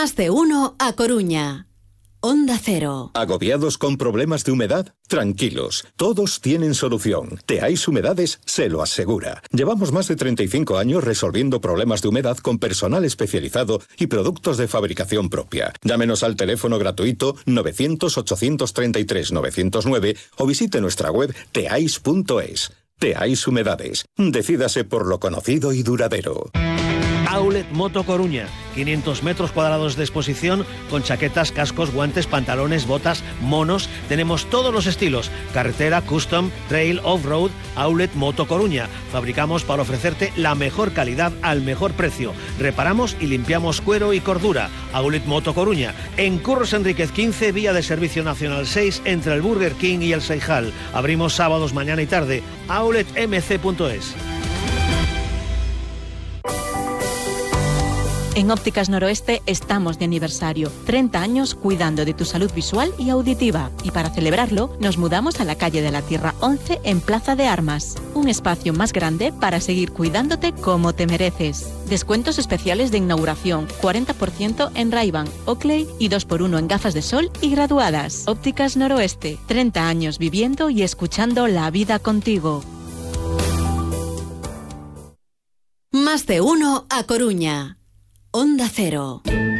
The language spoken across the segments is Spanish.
Más de uno a Coruña. Onda Cero. ¿Agobiados con problemas de humedad? Tranquilos, todos tienen solución. Teais Humedades se lo asegura. Llevamos más de 35 años resolviendo problemas de humedad con personal especializado y productos de fabricación propia. Llámenos al teléfono gratuito 900-833-909 o visite nuestra web teais.es. Teais Humedades. Decídase por lo conocido y duradero. Outlet Moto Coruña, 500 metros cuadrados de exposición con chaquetas, cascos, guantes, pantalones, botas, monos. Tenemos todos los estilos: carretera, custom, trail, off-road. Outlet Moto Coruña. Fabricamos para ofrecerte la mejor calidad al mejor precio. Reparamos y limpiamos cuero y cordura. Outlet Moto Coruña. En Curros Enríquez 15, vía de Servicio Nacional 6, entre el Burger King y el Seijal. Abrimos sábados, mañana y tarde. outletmc.es. En Ópticas Noroeste estamos de aniversario. 30 años cuidando de tu salud visual y auditiva. Y para celebrarlo, nos mudamos a la calle de la Tierra 11 en Plaza de Armas. Un espacio más grande para seguir cuidándote como te mereces. Descuentos especiales de inauguración, 40% en Ray-Ban, Oakley y 2x1 en gafas de sol y graduadas. Ópticas Noroeste. 30 años viviendo y escuchando la vida contigo. Más de uno a Coruña. Onda Cero.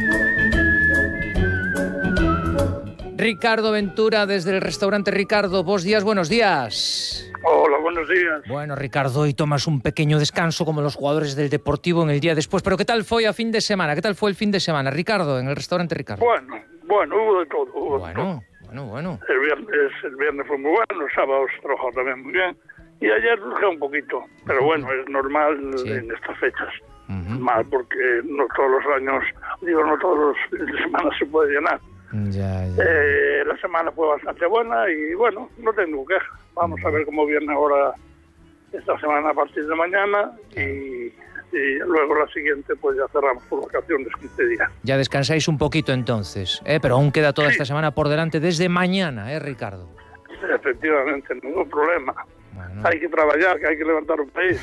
Ricardo Ventura desde el restaurante Ricardo. Buenos días. Hola, buenos días. Bueno, Ricardo, hoy tomas un pequeño descanso como los jugadores del Deportivo en el día después. Pero ¿qué tal fue a fin de semana? ¿Qué tal fue el fin de semana, Ricardo, en el restaurante Ricardo? Bueno, hubo de todo. Bueno. El viernes fue muy bueno, el sábado se trabajó también muy bien. Y ayer surgió un poquito, pero bueno, es normal en estas fechas. Mal, porque no todos los años, no todos los fines de semana se puede llenar. Ya. La semana fue bastante buena y bueno, no tengo queja. Vamos a ver cómo viene ahora esta semana a partir de mañana y luego la siguiente pues ya cerramos por vacaciones 15 días. Ya descansáis un poquito entonces, pero aún queda toda esta semana por delante desde mañana, Ricardo. Efectivamente, ningún problema. Bueno. Hay que traballar, que hai que levantar un país.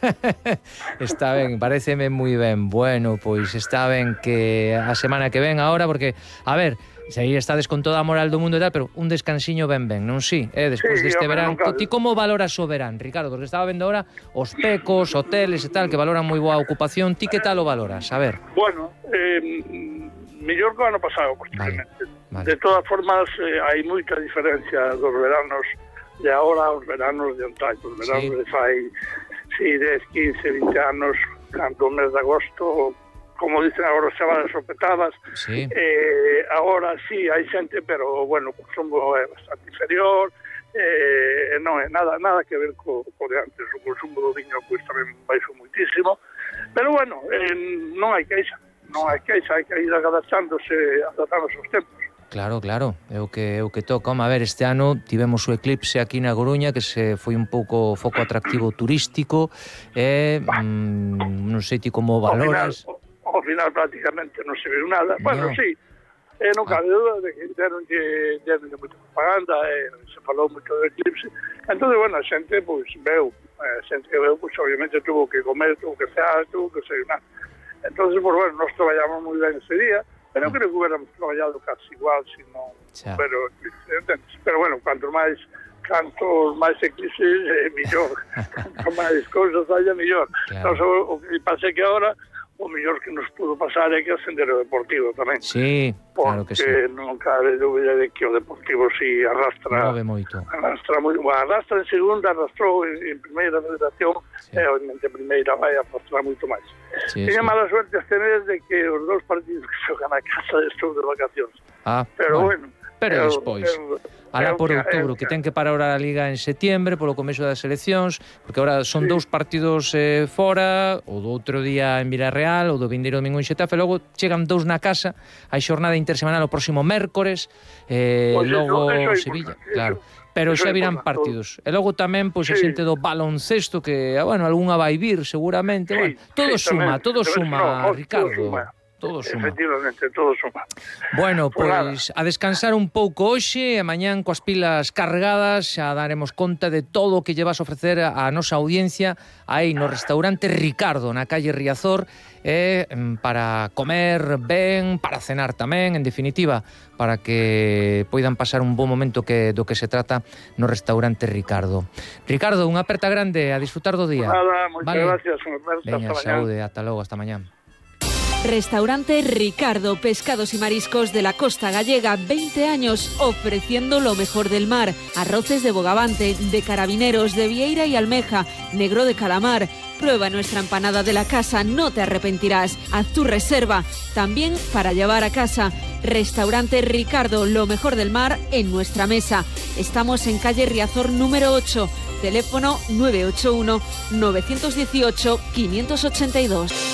Está ben, pareceme moi ben. Bueno, pois está ben que a semana que ven agora, porque, a ver, se aí estades con toda a moral do mundo e tal, pero un descansiño ben, non si? Despois deste verán. Ti como valoras o verán, Ricardo? Porque estaba vendo ahora os pecos, hoteles e tal, que valoran moi boa ocupación. Ti que tal o valoras? A ver. Bueno, mellor que o ano pasado, posiblemente. Vale. De todas formas, hai moita diferencia dos veranos de ahora aos veranos de antaño. Os veranos de fai 10, 15, 20 anos, canto o mes de agosto, como dicen agora, se van sopetadas. Agora sí, hai xente, pero, bueno, o consumo é bastante inferior, non é nada que ver co de antes. O consumo do viño, pois, tamén baixou muitísimo. Pero, bueno, non hai queixa, hai que ir adaptándose aos tempos. Claro, é o que toca. A ver, este ano tivemos o eclipse aquí na Coruña, que se foi un pouco foco atractivo turístico, non sei ti como valoras. Ao final prácticamente non se viu nada. Bueno, sí, non cabe dúda de que deronlle moita propaganda, se falou moito do eclipse. Entón, bueno, a xente, pois, veu, pois, obviamente tuvo que comer, tuvo que cear, tuvo que desayunar. Entón, pois, bueno, nos traballamos moi ben ese día. Pero eu creo que hubiéramos traballado casi igual, sino, pero bueno, canto máis eclipses, mellor. Canto máis cousas haya, mellor. Claro. Entón, o que pasa é que ahora o mellor que nos pudo pasar é que ascender o Deportivo tamén. Sí, claro que sí. Porque non cabe dúbida de que o Deportivo si arrastra... Move moito. Arrastra en segunda, arrastrou en primeira federación, e obviamente en primeira vai arrastrar moito máis. Tiña mala suerte este mes de que os dous partidos que xogan a casa estou de vacacións. Pero bueno. Pero despois, alá por outubro, que ten que parar a Liga en setiembre, polo começo das eleccións, porque agora son dous partidos fora, o do outro día en Villarreal, o do vindeiro domingo en Xetafe, logo chegan dous na casa, hai xornada intersemanal o próximo mércores, logo Sevilla, claro. Pero xa virán partidos. E logo tamén, pois, a xente do baloncesto, que, bueno, algunha vai vir, seguramente. Todo suma, Ricardo. Todo suma. Efectivamente, todo suma. Bueno, pois a descansar un pouco hoxe e mañán coas pilas cargadas xa daremos conta de todo o que lle vas a ofrecer a nosa audiencia aí no restaurante Ricardo na calle Riazor, para comer ben, para cenar tamén, en definitiva, para que poidan pasar un bon momento do que se trata no restaurante Ricardo. Ricardo, unha aperta grande, a disfrutar do día. Nada, moitas gracias. Veña, saúde, ata logo, hasta mañán. Restaurante Ricardo, pescados y mariscos de la costa gallega, 20 años ofreciendo lo mejor del mar. Arroces de bogavante, de carabineros, de vieira y almeja, negro de calamar. Prueba nuestra empanada de la casa, no te arrepentirás. Haz tu reserva, también para llevar a casa. Restaurante Ricardo, lo mejor del mar en nuestra mesa. Estamos en calle Riazor número 8, teléfono 981-918-582.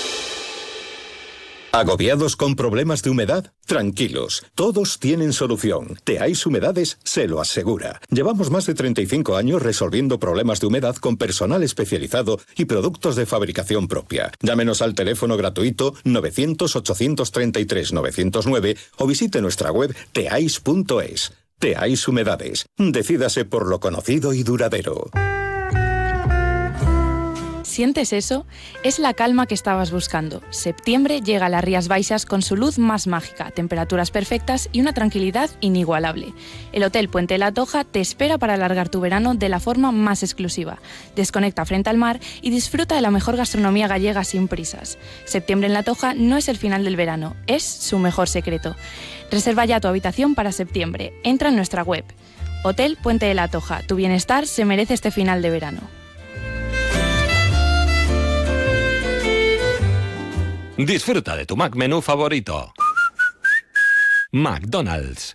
¿Agobiados con problemas de humedad? Tranquilos, todos tienen solución. Teáis Humedades se lo asegura. Llevamos más de 35 años resolviendo problemas de humedad con personal especializado y productos de fabricación propia. Llámenos al teléfono gratuito 900-833-909 o visite nuestra web teais.es. Teáis Humedades. Decídase por lo conocido y duradero. ¿Sientes eso? Es la calma que estabas buscando. Septiembre llega a las Rías Baixas con su luz más mágica, temperaturas perfectas y una tranquilidad inigualable. El Hotel Puente de la Toja te espera para alargar tu verano de la forma más exclusiva. Desconecta frente al mar y disfruta de la mejor gastronomía gallega sin prisas. Septiembre en la Toja no es el final del verano, es su mejor secreto. Reserva ya tu habitación para septiembre. Entra en nuestra web. Hotel Puente de la Toja. Tu bienestar se merece este final de verano. Disfruta de tu Mac menú favorito. McDonald's.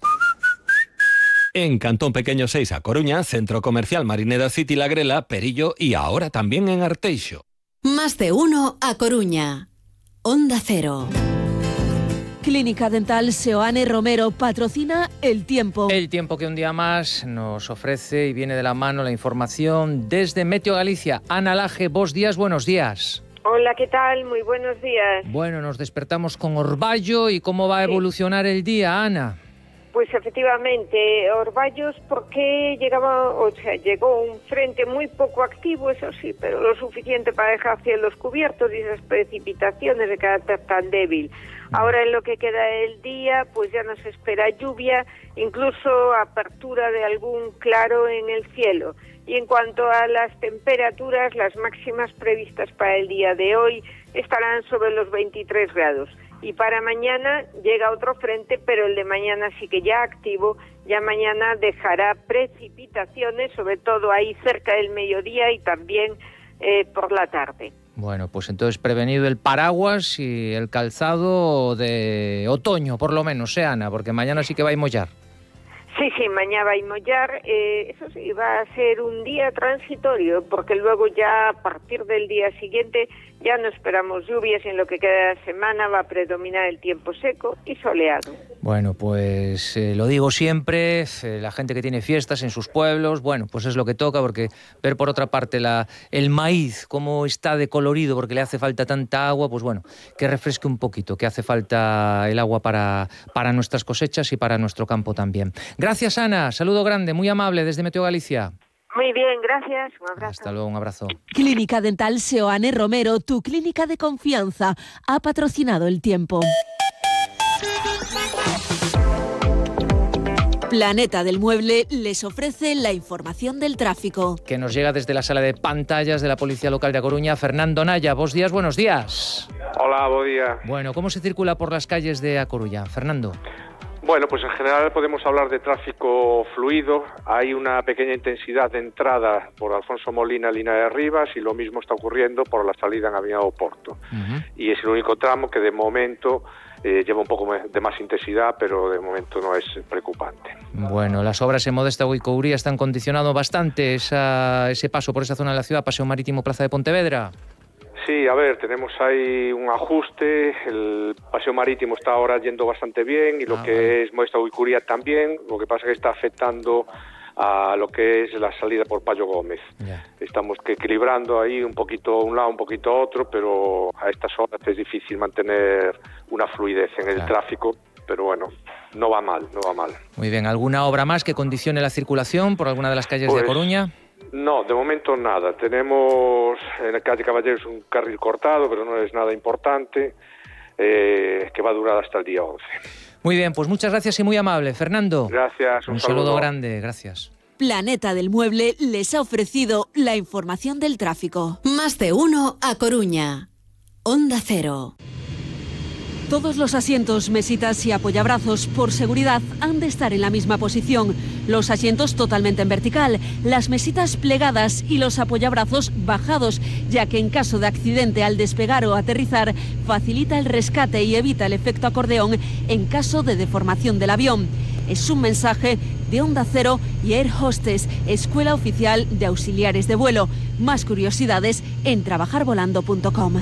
En Cantón Pequeño 6 a Coruña, Centro Comercial Marineda City La Grela, Perillo y ahora también en Arteixo. Más de uno a Coruña. Onda Cero. Clínica Dental Seoane Romero patrocina El Tiempo. El tiempo que un día más nos ofrece y viene de la mano la información desde Meteo Galicia. Ana Laje, vos días, buenos días. Hola, ¿qué tal? Muy buenos días. Bueno, nos despertamos con orvallo y ¿cómo va a evolucionar el día, Ana? Pues efectivamente, orvallos porque llegó un frente muy poco activo, eso sí, pero lo suficiente para dejar cielos cubiertos y esas precipitaciones de carácter tan débil. Ahora en lo que queda del día, pues ya nos espera lluvia, incluso apertura de algún claro en el cielo. Y en cuanto a las temperaturas, las máximas previstas para el día de hoy estarán sobre los 23 grados. Y para mañana llega otro frente, pero el de mañana sí que ya activo, ya mañana dejará precipitaciones, sobre todo ahí cerca del mediodía y también por la tarde. Bueno, pues entonces prevenido el paraguas y el calzado de otoño, por lo menos, Ana, porque mañana sí que va a mollar. Sí, mañana va a mollar. Eso sí, va a ser un día transitorio, porque luego ya a partir del día siguiente ya no esperamos lluvias y en lo que queda de la semana va a predominar el tiempo seco y soleado. Bueno, pues lo digo siempre, la gente que tiene fiestas en sus pueblos, bueno, pues es lo que toca, porque ver por otra parte el maíz, cómo está de colorido, porque le hace falta tanta agua, pues bueno, que refresque un poquito, que hace falta el agua para nuestras cosechas y para nuestro campo también. Gracias, Ana, saludo grande, muy amable desde Meteo Galicia. Muy bien, gracias. Un abrazo. Hasta luego, un abrazo. Clínica Dental Seoane Romero, tu clínica de confianza, ha patrocinado El Tiempo. Planeta del Mueble les ofrece la información del tráfico. Que nos llega desde la sala de pantallas de la Policía Local de A Coruña, Fernando Naya. Buenos días. Hola, buen día. Bueno, ¿cómo se circula por las calles de A Coruña, Fernando? Bueno, pues en general podemos hablar de tráfico fluido. Hay una pequeña intensidad de entrada por Alfonso Molina, Lina de Rivas, y lo mismo está ocurriendo por la salida en Avenida Oporto. Y es el único tramo que de momento lleva un poco de más intensidad, pero de momento no es preocupante. Bueno, las obras en Modesta y Couría están condicionando bastante ese paso por esa zona de la ciudad, Paseo Marítimo, Plaza de Pontevedra. Sí, a ver, tenemos ahí un ajuste, el Paseo Marítimo está ahora yendo bastante bien y lo que es Modesta y Couría también, lo que pasa es que está afectando a lo que es la salida por Payo Gómez. Estamos equilibrando ahí un poquito a un lado, un poquito a otro, pero a estas horas es difícil mantener una fluidez en el tráfico, pero bueno, no va mal. Muy bien, ¿alguna obra más que condicione la circulación por alguna de las calles de A Coruña? No, de momento nada. Tenemos en la calle Caballeros un carril cortado, pero no es nada importante, que va a durar hasta el día 11. Muy bien, pues muchas gracias y muy amable, Fernando. Gracias, un saludo grande, gracias. Planeta del Mueble les ha ofrecido la información del tráfico. Más de uno A Coruña. Onda Cero. Todos los asientos, mesitas y apoyabrazos, por seguridad, han de estar en la misma posición. Los asientos totalmente en vertical, las mesitas plegadas y los apoyabrazos bajados, ya que en caso de accidente al despegar o aterrizar, facilita el rescate y evita el efecto acordeón en caso de deformación del avión. Es un mensaje de Onda Cero y Air Hostess, Escuela Oficial de Auxiliares de Vuelo. Más curiosidades en trabajarvolando.com.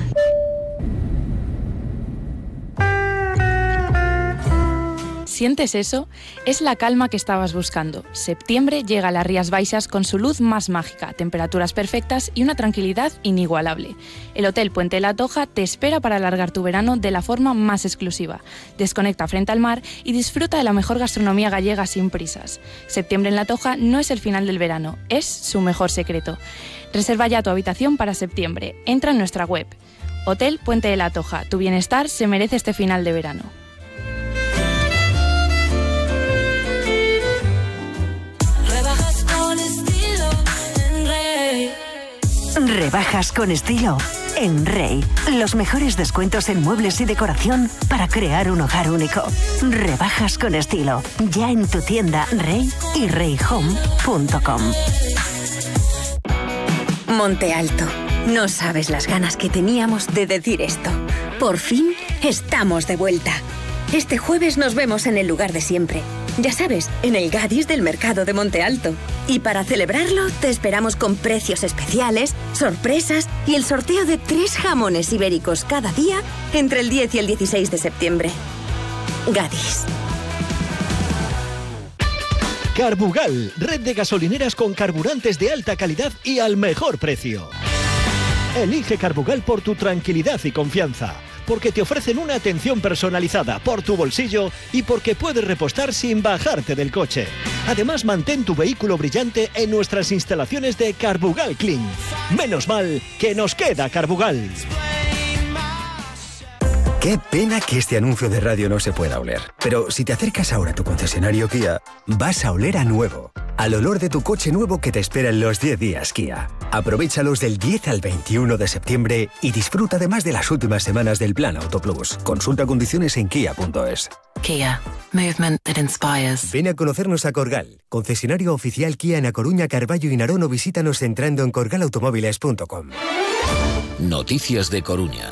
¿Sientes eso? Es la calma que estabas buscando. Septiembre llega a las Rías Baixas con su luz más mágica, temperaturas perfectas y una tranquilidad inigualable. El Hotel Puente de la Toja te espera para alargar tu verano de la forma más exclusiva. Desconecta frente al mar y disfruta de la mejor gastronomía gallega sin prisas. Septiembre en la Toja no es el final del verano, es su mejor secreto. Reserva ya tu habitación para septiembre. Entra en nuestra web. Hotel Puente de la Toja. Tu bienestar se merece este final de verano. Rebajas con estilo en Rey. Los mejores descuentos en muebles y decoración para crear un hogar único. Rebajas con estilo. Ya en tu tienda Rey y reyhome.com. Monte Alto. No sabes las ganas que teníamos de decir esto. Por fin estamos de vuelta. Este jueves nos vemos en el lugar de siempre. Ya sabes, en el Gadis del Mercado de Monte Alto. Y para celebrarlo, te esperamos con precios especiales, sorpresas y el sorteo de 3 jamones ibéricos cada día entre el 10 y el 16 de septiembre. Gadis. Carbugal, red de gasolineras con carburantes de alta calidad y al mejor precio. Elige Carbugal por tu tranquilidad y confianza, porque te ofrecen una atención personalizada por tu bolsillo y porque puedes repostar sin bajarte del coche. Además, mantén tu vehículo brillante en nuestras instalaciones de Carbugal Clean. Menos mal que nos queda Carbugal. Qué pena que este anuncio de radio no se pueda oler. Pero si te acercas ahora a tu concesionario Kia, vas a oler a nuevo. Al olor de tu coche nuevo que te espera en los 10 días Kia. Aprovéchalos del 10 al 21 de septiembre y disfruta además de las últimas semanas del Plan AutoPlus. Consulta condiciones en kia.es. Kia. Movement that inspires. Ven a conocernos a Corgal, concesionario oficial Kia en A Coruña, Carballo y Narón, o visítanos entrando en corgalautomóviles.com. Noticias de Coruña.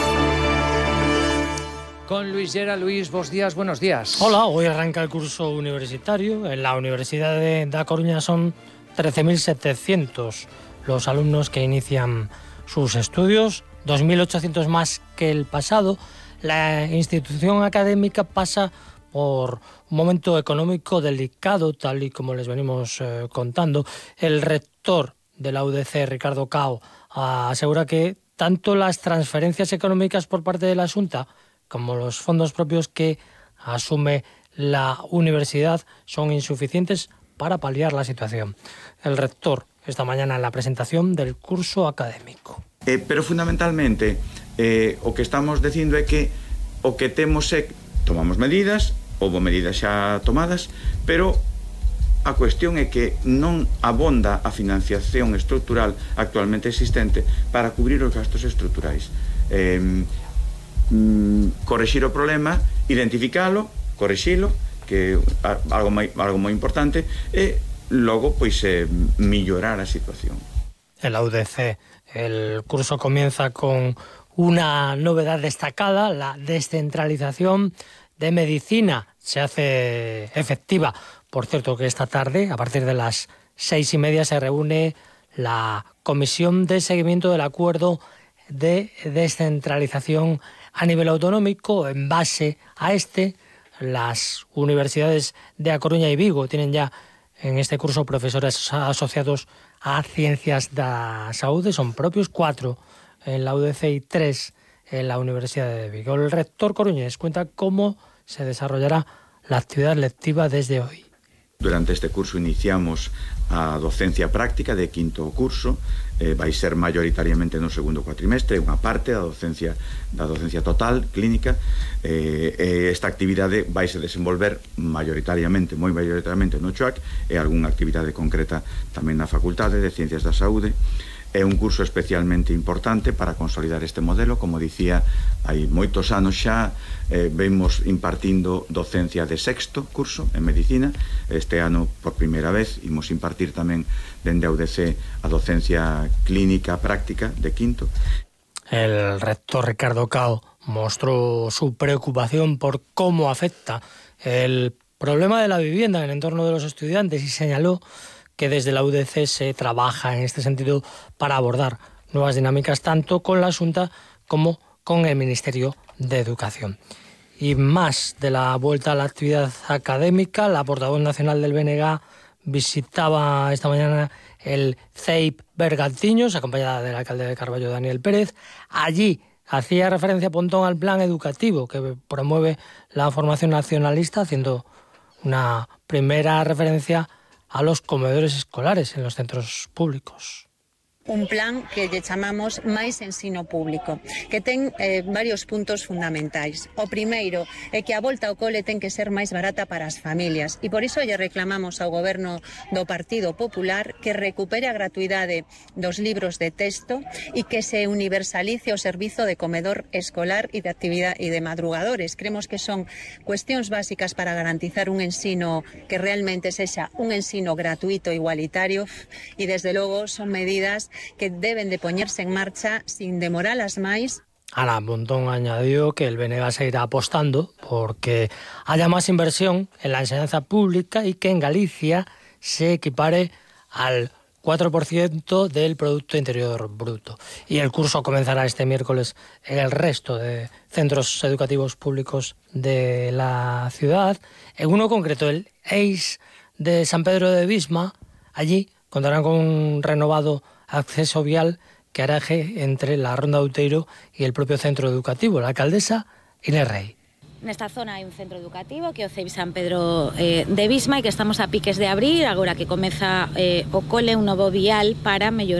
Con Luis Llera. Luis, buenos días. Hola, hoy arranca el curso universitario. En la Universidad de A Coruña son 13.700 los alumnos que inician sus estudios, 2.800 más que el pasado. La institución académica pasa por un momento económico delicado, tal y como les venimos contando. El rector de la UDC, Ricardo Cao, asegura que tanto las transferencias económicas por parte de la Xunta como los fondos propios que asume la universidad son insuficientes para paliar la situación. El rector, esta mañana en la presentación del curso académico. Pero fundamentalmente, o que estamos dicindo é que o que temos é tomamos medidas, houve medidas xa tomadas, pero a cuestión é que non abonda a financiación estrutural actualmente existente para cubrir os gastos estruturais. Corrixir o problema, identificalo, corrixilo, que é algo moi importante, e logo pois mellorar a situación. En la UDC el curso comienza con una novedad destacada, la descentralización de medicina. Se hace efectiva. Por cierto, que esta tarde, a partir de las 6:30, se reúne la Comisión de Seguimiento del Acuerdo de Descentralización a nivel autonómico. En base a las universidades de A Coruña y Vigo tienen ya en este curso profesores asociados a Ciencias da Saúde, son propios, 4 en la UDC y 3 en la Universidad de Vigo. El rector coruñés cuenta cómo se desarrollará la actividad lectiva desde hoy. Durante este curso iniciamos a docencia práctica de quinto curso, vai ser maioritariamente no segundo cuatrimestre, unha parte da docencia total, clínica. Esta actividade vai se desenvolver moi maioritariamente no CHUAC e algunha actividade concreta tamén na Facultade de Ciencias da Saúde. É un curso especialmente importante para consolidar este modelo. Como dicía, hai moitos anos xa vemos impartindo docencia de sexto curso en Medicina. Este ano, por primeira vez, imos impartir tamén dende a UDC a docencia clínica práctica de quinto. El rector Ricardo Cao mostró su preocupación por cómo afecta el problema de la vivienda en el entorno de los estudiantes y señaló que desde la UDC se trabaja en este sentido para abordar nuevas dinámicas tanto con la Xunta como con el Ministerio de Educación. Y más de la vuelta a la actividad académica, la portavoz nacional del BNG visitaba esta mañana el CEIP Bergantiños, acompañada del alcalde de Carballo, Daniel Pérez. Allí hacía referencia Pontón al plan educativo que promueve la formación nacionalista, haciendo una primera referencia a los comedores escolares en los centros públicos. Un plan que lle chamamos Máis Ensino Público, que ten varios puntos fundamentais. O primeiro é que a volta ao cole ten que ser máis barata para as familias e por iso lle reclamamos ao goberno do Partido Popular que recupere a gratuidade dos libros de texto e que se universalice o servizo de comedor escolar e de actividade e de madrugadores. Creemos que son cuestións básicas para garantizar un ensino que realmente sexa un ensino gratuito e igualitario e desde logo son medidas que deben de poñerse en marcha sin demoralas máis. Ana Pontón añadió que el BNG seguirá apostando porque haya más inversión en la enseñanza pública y que en Galicia se equipare al 4% del Producto Interior Bruto. Y el curso comenzará este miércoles en el resto de centros educativos públicos de la ciudad. En uno concreto, el EIS de San Pedro de Visma, allí contarán con un renovado acceso vial que hará eje entre la Ronda de Outeiro y el propio centro educativo. La alcaldesa Inés Rey. Nesta zona hai un centro educativo que é o CEIP San Pedro de Visma e que estamos a piques de abrir, agora que comeza o cole, un novo vial para mellorar